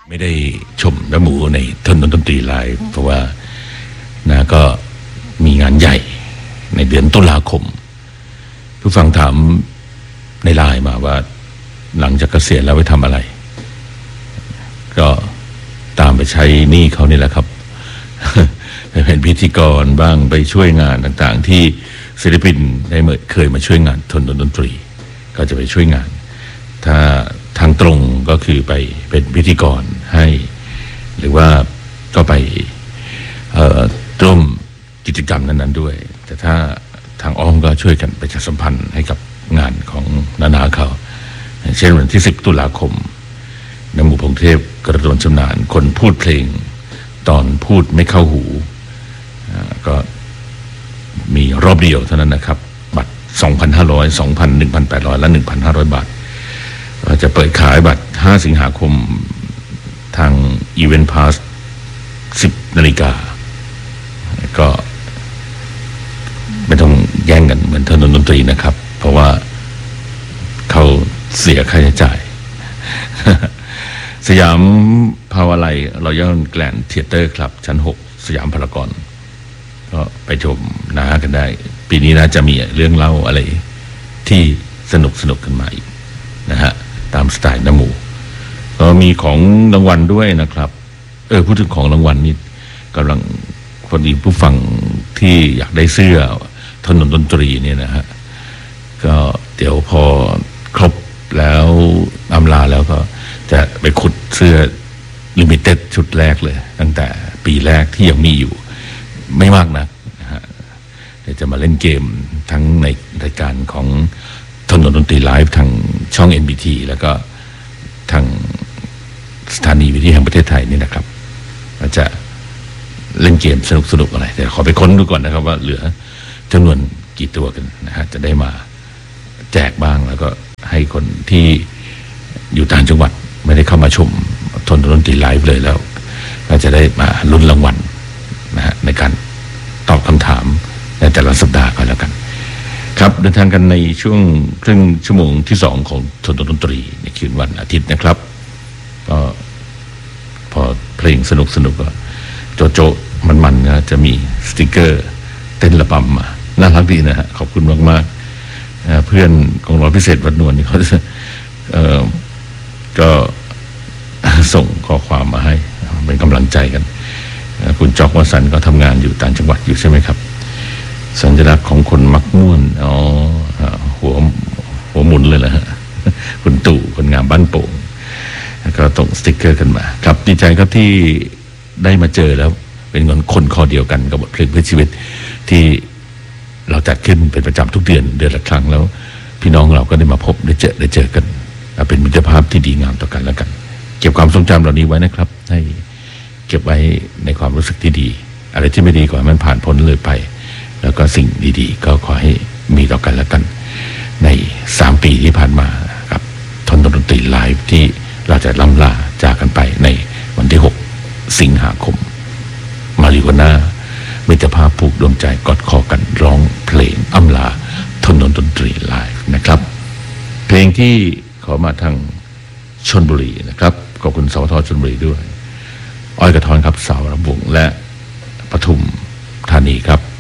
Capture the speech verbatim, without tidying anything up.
ไม่ได้ชมน้ำหมูในถนนดนตรีไลฟ์เพราะว่านะก็มีงานใหญ่ในเดือนตุลาคมผู้ฟังถามในไลน์มาว่าหลังจากเกษียณแล้วไปทำอะไรก็ตามไปใช้หนี้เขานี่แหละครับ ไปเป็นพิธีกรบ้างไปช่วยงานต่างๆที่ศิลปินได้เคยมาช่วยงานถนนดนตรีก็จะไปช่วยงานถ้าทางตรงก็คือไปเป็นพิธีกรให้หรือว่าก็ไปร่วมกิจกรรมนั้นๆด้วยแต่ถ้าทางอ้อมก็ช่วยกันประชาสัมพันธ์ให้กับงานของนานาเขาเช่นวันที่สิบตุลาคมน้ำหมูพงเทพกระโดดชำนาญคนพูดเพลงตอนพูดไม่เข้าหูก็มีรอบเดียวเท่านั้นนะครับบัตร สองพันห้าร้อย สองพัน หนึ่งพันแปดร้อย และ หนึ่งพันห้าร้อย บาทจะเปิดขายบัตรห้าสิงหาคมทาง Event Pass สิบนาฬิกาก็ไม่ต้องแย่งกันเหมือนถนนดนตรีนะครับเพราะว่าเขาเสียค่าใช้จ่าย สยามภาวะไลรอยัลแกรนด์เธียเตอร์คลับชั้นหกสยามพารากอนก็ไปชมนากันได้ปีนี้น่าจะมีเรื่องเล่าอะไรที่สนุกสนุกขึ้นมาอีกนะฮะตามสไตล์น้ำหมูก็มีของรางวัลด้วยนะครับเออพูดถึงของรางวัลนี่กำลังคนอีกผู้ฟังที่อยากได้เสื้อถนนดนตรีเนี่ยนะฮะก็เดี๋ยวพอครบแล้วอำลาแล้วก็จะไปขุดเสื้อลิมิเต็ดชุดแรกเลยตั้งแต่ปีแรกที่ยังมีอยู่ไม่มากนักนะฮะเดี๋ยวจะมาเล่นเกมทั้งในรายการของถนนดนตรีไลฟ์ทางช่อง เอ็น บี ที แล้วก็ทางสถานีวิทยุแห่งประเทศไทยนี่นะครับก็จะเล่นเกมสนุกๆอะไรเดี๋ยวขอไปค้นดูก่อนนะครับว่าเหลือจำนวนกี่ตัวกันนะฮะจะได้มาแจกบ้างแล้วก็ให้คนที่อยู่ต่างจังหวัดไม่ได้เข้ามาชมถนนดนตรีไลฟ์เลยแล้วก็จะได้มาลุ้นรางวัลนะฮะในการตอบคำถามในแต่ละสัปดาห์ก็แล้วกันครับเดินทางกันในช่วงครึ่งชั่วโมงที่สองของถนนดนตรีในคืนวันอาทิตย์นะครับก็พอเพลงสนุกสนุกก็โจโจมันๆนะจะมีสติกเกอร์เต้นระบำมาน่ารักดีนะฮะขอบคุณมากๆเพื่อนของร้อยพิเศษวัดนวลนี่เขาจะก็ส่งข้อความมาให้เป็นกำลังใจกันคุณจอกวสันต์ก็ทำงานอยู่ต่างจังหวัดอยู่ใช่ไหมครับสัญลักษณ์ของคนมักม่วนอ๋อหัวหัวหมุนเลยนะฮะคุณตู่คนงามบ้านโป่งก็ส่งสติกเกอร์กันมาครับดีใจครับที่ได้มาเจอแล้วเป็นคนคนคอเดียวกันกับบทเพลงเพื่อชีวิตที่เราจัดขึ้นเป็นประจำทุกเดือนเดือนละครั้งแล้วพี่น้องเราก็ได้มาพบได้เจอได้เจอกันเป็นมิตรภาพที่ดีงามต่อกันแล้วกันเก็บความทรงจำเหล่านี้ไว้นะครับให้เก็บไว้ในความรู้สึกที่ดีอะไรที่ไม่ดีก็ให้มันผ่านพ้นเลยไปแล้วก็สิ่งดีๆก็ขอให้มีต่อกันแล้วกันในสามปีที่ผ่านมาครับถนนดนตรีไลฟ์ที่เราจะล่ำลาจากกันไปในวันที่หกสิงหาคมมาริโกน่ามิตรภาพผูกดวงใจกอดคอกันร้องเพลงอำลาถนนดนตรีไลฟ์นะครับเพลงที่ขอมาทางชลบุรีนะครับขอบคุณสวทชลบุรีด้วยอ้อยกระทอนครับสาวระบุงและปทุมธานีครับ